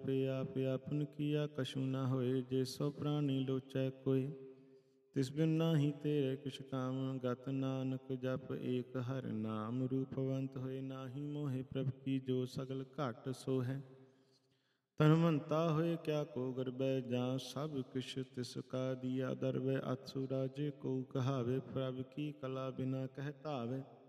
ਆਪੇ आप आपन किया कछु न होए। जे सो प्राणी लोचै कोय तिस बिन नाही तेरे किछ काम। गत नानक जप एक हर नाम। रूपवंत होए नाही मोहे प्रभ की जो सगल घट सो है। तनमंता होए क्या को गरबै जा सब किछ तिसका दिया दरबै। अथसु राजे को कहावे प्रभ की कला बिना कह धावे।